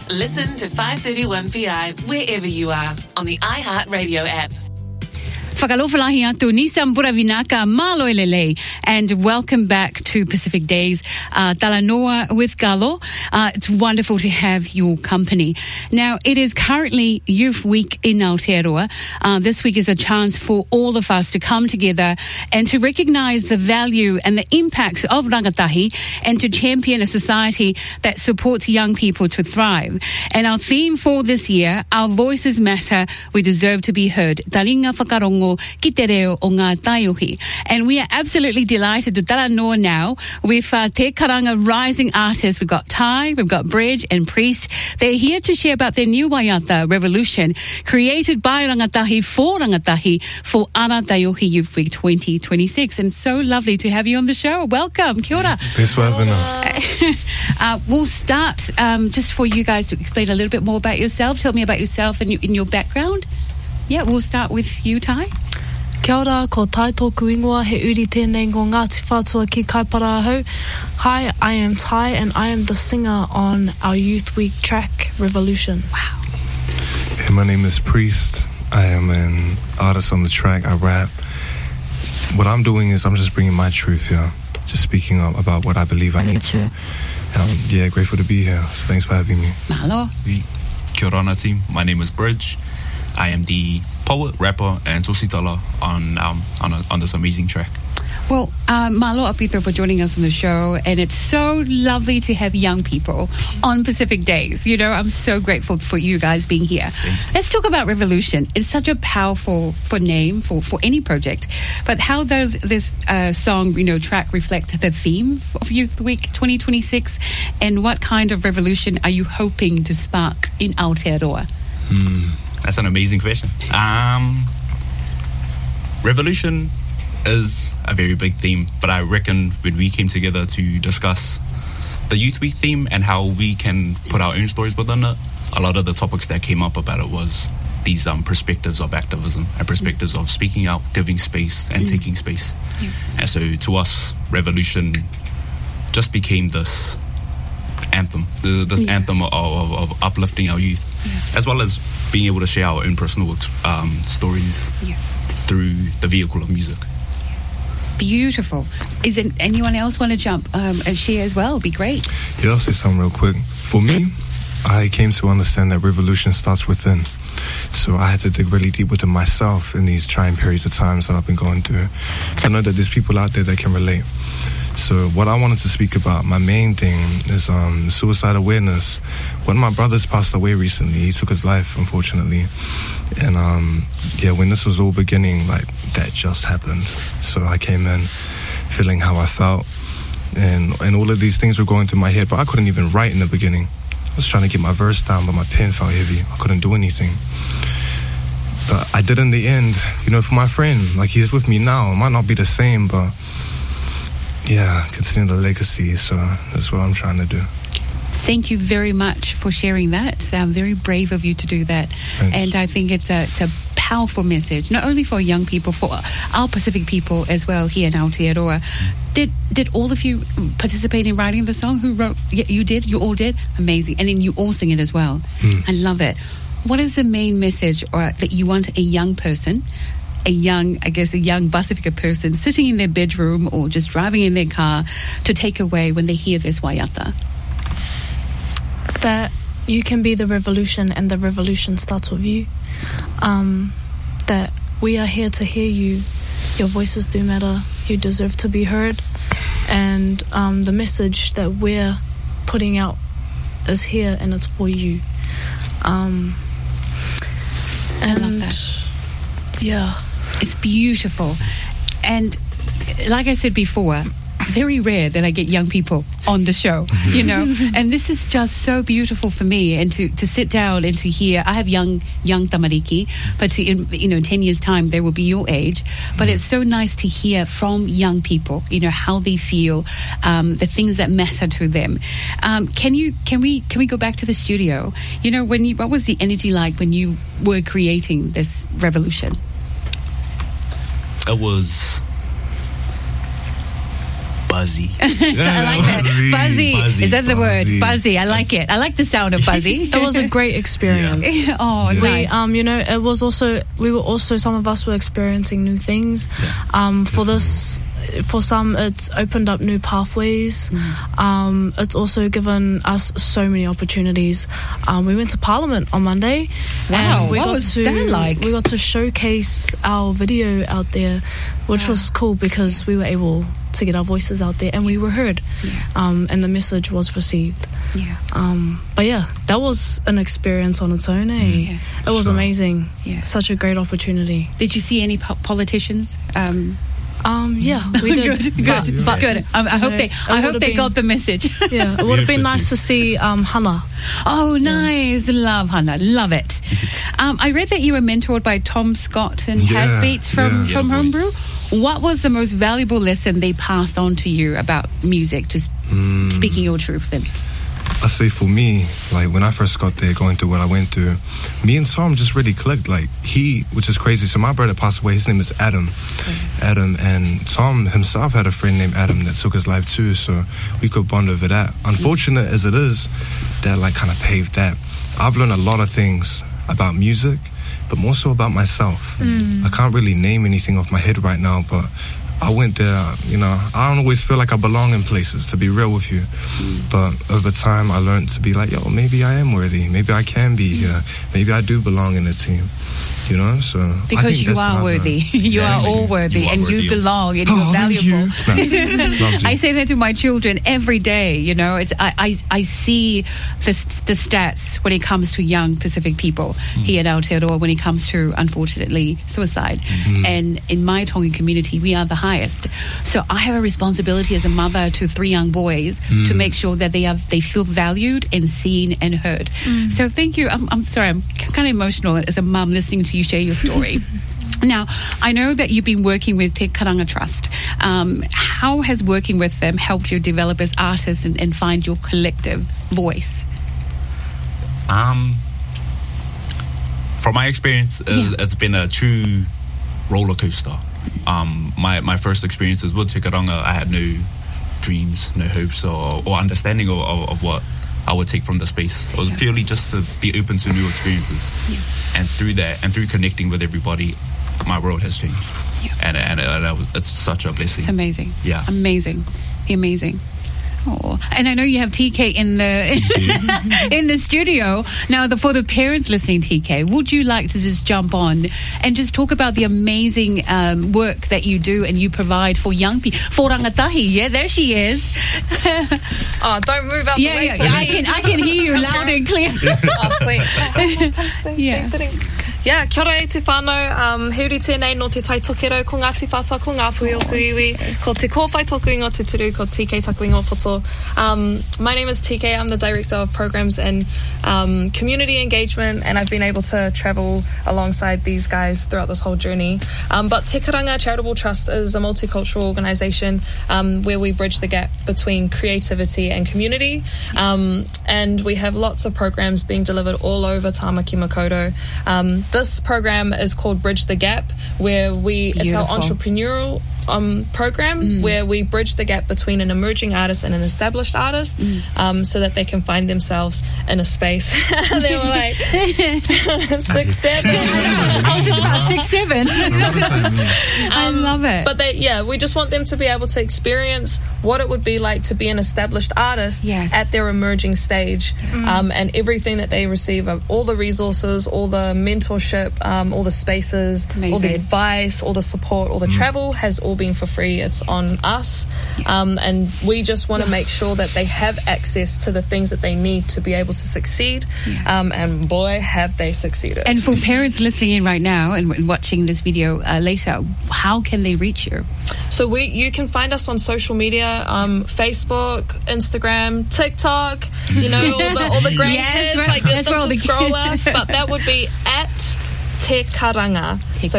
Listen to 531PI wherever you are on the iHeartRadio app. Whakalofalahi atu ni Sambura Vinaka malo elele, and welcome back to Pacific Days, Talanoa with Galo. It's wonderful to have your company. Now, it is currently Youth Week in Aotearoa. This week is a chance for all of us to come together and to recognise the value and the impact of rangatahi and to champion a society that supports young people to thrive. And our theme for this year, Our Voices Matter, We Deserve to Be Heard. Taringa whakarongo ki te reo o ngā taiuhi. And we are absolutely delighted to talanoa now with Te Karanga rising artists. We've got Tai, we've got Bridge and Priest. They're here to share about their new waiata, Revolution, created by rangatahi for Ara Taiuhi Youth Week 2026. And so lovely to have you on the show. Welcome. Kia ora. Thanks for having us. We'll start just for you guys to explain a little bit more about yourself. Tell me about yourself and your background. Yeah, we'll start with you, Tai. Kia ora, ko Tai tōku ingoa, he uri tēnei ngō Ngāti Whātua ki Kaipara ahau. Hi, I am Tai and I am the singer on our Youth Week track, Revolution. Wow. Hey, my name is Priest. I am an artist on the track. I rap. What I'm doing is I'm just bringing my truth here. Just speaking up about what I believe I need to. Yeah, grateful to be here. So thanks for having me. Malo. Kia ora team. My name is Bridge. I am the poet, rapper, and tositala on this amazing track. Well, malo apito for joining us on the show, and it's so lovely to have young people on Pacific Days. You know, I'm so grateful for you guys being here. Let's talk about Revolution. It's such a powerful name for any project. But how does this song, track reflect the theme of Youth Week 2026? And what kind of revolution are you hoping to spark in Aotearoa? That's an amazing question. Revolution is a very big theme, but I reckon when we came together to discuss the Youth Week theme and how we can put our own stories within it, a lot of the topics that came up about it was these perspectives of activism and perspectives of speaking out, giving space and taking space. Yeah. And so to us, Revolution just became this anthem, this anthem of uplifting our youth, as well as being able to share our own personal stories through the vehicle of music. Beautiful. Is it anyone else want to jump and share as well? It'd be great. Yeah, I'll say something real quick. For me, I came to understand that revolution starts within. So I had to dig really deep within myself in these trying periods of times that I've been going through. So I know that there's people out there that can relate. So what I wanted to speak about, my main thing is suicide awareness. When my brother's passed away recently, he took his life, unfortunately. And when this was all beginning, like, that just happened. So I came in feeling how I felt. And all of these things were going through my head, but I couldn't even write in the beginning. I was trying to get my verse down, but my pen felt heavy. I couldn't do anything. But I did in the end, for my friend. Like, he's with me now. It might not be the same, but continue the legacy. So that's what I'm trying to do. Thank you very much for sharing that. Very brave of you to do that. Thanks. And I think it's a powerful message, not only for young people, for our Pacific people as well here in Aotearoa. Did all of you participate in writing the song? Who wrote? You did? You all did? Amazing. And then you all sing it as well. I love it. What is the main message that you want a young person, a young Pacifica person sitting in their bedroom or just driving in their car to take away when they hear this waiata? That you can be the revolution and the revolution starts with you. That we are here to hear you. Your voices do matter. You deserve to be heard. And the message that we're putting out is here and it's for you. I love that. Yeah. It's beautiful. And like I said before, very rare that I get young people on the show, and this is just so beautiful for me. And to sit down and to hear, I have young tamariki, but in 10 years time they will be your age, but it's so nice to hear from young people, how they feel, the things that matter to them. Can we go back to the studio? What was the energy like when you were creating this revolution? It was buzzy. I like that. Buzzy. Is that the word? Buzzy. I like it. I like the sound of buzzy. It was a great experience. Oh, nice. It was also, some of us were experiencing new things. For some, it's opened up new pathways. It's also given us so many opportunities. We went to Parliament on Monday. Wow, and what was that like? We got to showcase our video out there, which was cool because we were able to get our voices out there and we were heard. And the message was received. But yeah, that was an experience on its own. It was amazing. Such a great opportunity. Did you see any politicians? We did. Good. I hope they got the message. It would have been nice to see Hannah. Oh, nice. Love Hannah. Love it. I read that you were mentored by Tom Scott and Has Beats from Homebrew. What was the most valuable lesson they passed on to you about music, just speaking your truth then? I say for me, like when I first got there, going through what I went through, me and Tom just really clicked. Like which is crazy. So my brother passed away. His name is Adam. Adam, and Tom himself had a friend named Adam that took his life too. So we could bond over that. Unfortunate as it is, that like kind of paved that. I've learned a lot of things about music, but more so about myself. I can't really name anything off my head right now, but I went there, I don't always feel like I belong in places, to be real with you. But over time, I learned to be like, maybe I am worthy. Maybe I can be here. Maybe I do belong in the team. So because you are worthy. You are all worthy, and you belong, and you're valuable. I say that to my children every day. I see the stats when it comes to young Pacific people here at Aotearoa, when it comes to, unfortunately, suicide. And in my Tongan community, we are the highest. So I have a responsibility as a mother to 3 young boys to make sure that they feel valued and seen and heard. So thank you. I'm sorry, I'm kind of emotional as a mum listening to you share your story. Now, I know that you've been working with Te Karanga Trust. How has working with them helped you develop as artists and find your collective voice? From my experience, it's been a true roller coaster. My first experiences with Te Karanga, I had no dreams, no hopes or understanding of what I would take from the space. It was purely just to be open to new experiences. And through that, and through connecting with everybody, my world has changed. And it's such a blessing. It's amazing. Yeah. Amazing. Oh, and I know you have TK in the in the studio. Now, for the parents listening, TK, would you like to just jump on and just talk about the amazing work that you do and you provide for young people? For rangatahi, yeah, there she is. Don't move out the way. I can hear you loud and clear. Sweet. Come stay sitting. Kia ora e te whānau, heuri tēnei no te taitokero ko Ngāti Whātua ko Ngā Pui o Kuiwi, ko te kōwhai toku ingo te turu, ko TK taku ingo poto. My name is TK, I'm the Director of Programs and Community Engagement, and I've been able to travel alongside these guys throughout this whole journey. But Te Karanga Charitable Trust is a multicultural organisation where we bridge the gap between creativity and community. And we have lots of programs being delivered all over Tāmaki Makaurau. This program is called Bridge the Gap, where it's our entrepreneurial program where we bridge the gap between an emerging artist and an established artist, so that they can find themselves in a space. They were like 6'7". I was just about 6'7". I love it. But we just want them to be able to experience what it would be like to be an established artist at their emerging stage, and everything that they receive, all the resources, all the mentorship, all the spaces, all the advice, all the support, all the travel has all been for free. It's on us, and we just want to make sure that they have access to the things that they need to be able to succeed, and boy have they succeeded. And for parents listening in right now and watching this video later, how can they reach you? So you can find us on social media, Facebook, Instagram, TikTok, all the grandkids, like get them to scroll us, but that would be at Te Karanga. So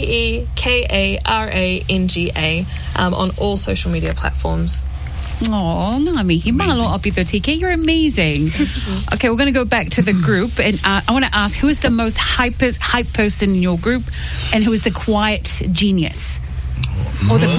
TEKARANGA on all social media platforms. Oh, ngā mihi. Mahalo opito TK. You're amazing. Okay, we're going to go back to the group, and I want to ask, who is the most hype person in your group, and who is the quiet genius? Or the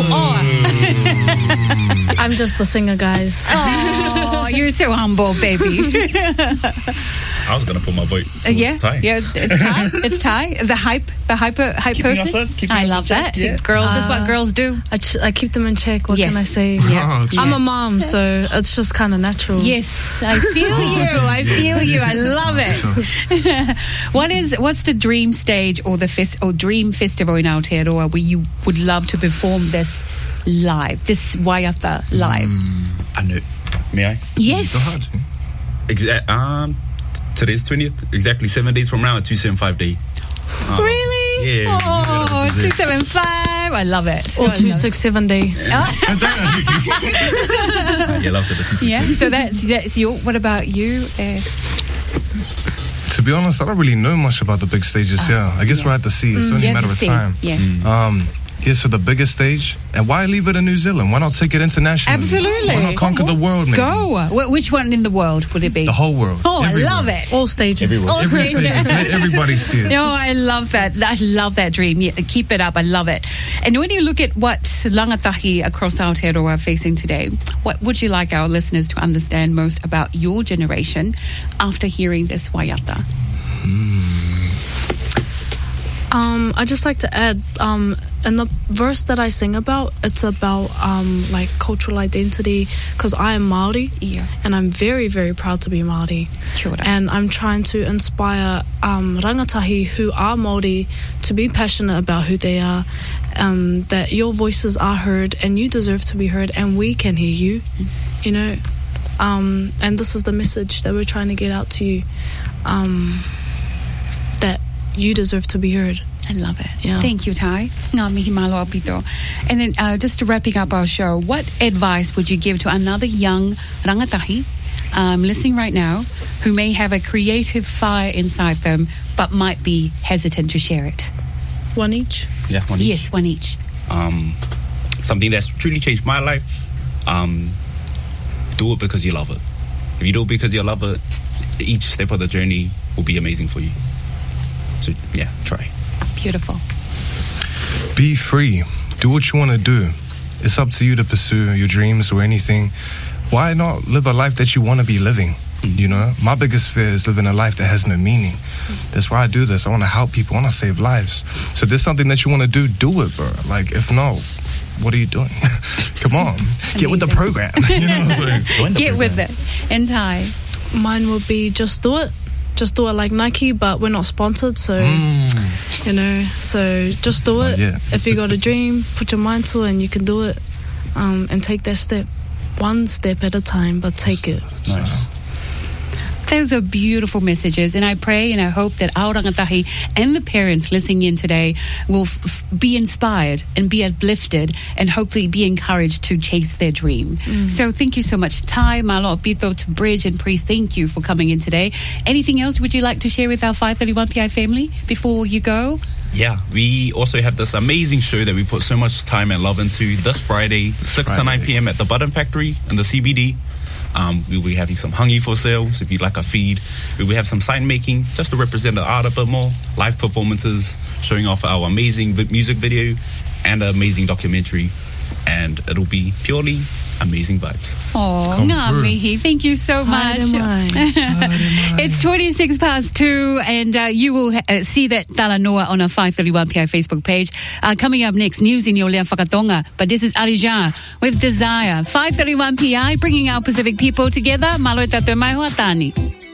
I'm just the singer, guys. Oh, you're so humble, baby. I was going to put my vote towards Ty. Yeah, it's Ty. The hype person. I love that. Yeah. Girls, that's what girls do. I keep them in check. What can I say? Yeah. I'm a mom, so it's just kind of natural. Yes, I feel you. I feel you. I love it. What's the dream stage or the dream festival in Aotearoa where you would love to perform this live, this waiata live? I know. May I? Yes. Today's 20th, exactly 7 days from now, a 275 day. Really? Yeah. Oh, 275. I love it. Or 267 day. Yeah, love to the 267. Yeah. So that's your. What about you? To be honest, I don't really know much about the big stages here. I guess we're at the sea. It's only a matter of time. Yes. Here's for the biggest stage. And why leave it in New Zealand? Why not take it internationally? Absolutely. Why not conquer the world, maybe? Go. Which one in the world would it be? The whole world. Oh, Everywhere. I love it. All stages. All Every stages. stages. Let everybody see it. No, I love that. I love that dream. Yeah, keep it up. I love it. And when you look at what rangatahi across Aotearoa are facing today, what would you like our listeners to understand most about your generation after hearing this waiata? I just like to add, in the verse that I sing about, it's about like cultural identity, because I am Māori, and I'm very, very proud to be Māori. Kia ora. And I'm trying to inspire rangatahi who are Māori to be passionate about who they are, that your voices are heard and you deserve to be heard and we can hear you, you know. And this is the message that we're trying to get out to you, that you deserve to be heard. I love it. Yeah. Thank you, Ty. Ngā mihi malo apito. And then just wrapping up our show, what advice would you give to another young rangatahi listening right now who may have a creative fire inside them but might be hesitant to share it? One each? Yeah, one each. Yes, one each. Something that's truly changed my life. Do it because you love it. If you do it because you love it, each step of the journey will be amazing for you. So yeah, try. Beautiful. Be free. Do what you want to do. It's up to you to pursue your dreams or anything. Why not live a life that you want to be living? You know, my biggest fear is living a life that has no meaning. That's why I do this. I want to help people. I want to save lives. So if there's something that you want to do it, bro. Like, if not, what are you doing? Come on. Get with the program. You know what I'm saying? Get with it. And Ty? Mine would be just do it. Just do it like Nike, but we're not sponsored, so, you know, so just do it. If you got a dream, put your mind to it and you can do it, and take that step. One step at a time, but take it. Nice. Those are beautiful messages, and I pray and I hope that our rangatahi and the parents listening in today will be inspired and be uplifted and hopefully be encouraged to chase their dream. So thank you so much, Ty, Malo Apito, to Bridge and Priest. Thank you for coming in today. Anything else would you like to share with our 531PI family before you go? Yeah, we also have this amazing show that we put so much time and love into this Friday, 6 to 9 p.m. at the Button Factory in the CBD. We'll be having some hangi for sale, so if you'd like a feed. We'll have some sign making just to represent the art a bit more, live performances, showing off our amazing music video and an amazing documentary. And it'll be purely amazing vibes. Oh, ngā mihi. Thank you so much. It's 2:26 and you will see that Talanoa on our 531PI Facebook page. Coming up next, news in your Lea Whakatonga. But this is Arija with Desire. 531PI, bringing our Pacific people together. Malo e tatou mai hoa tani.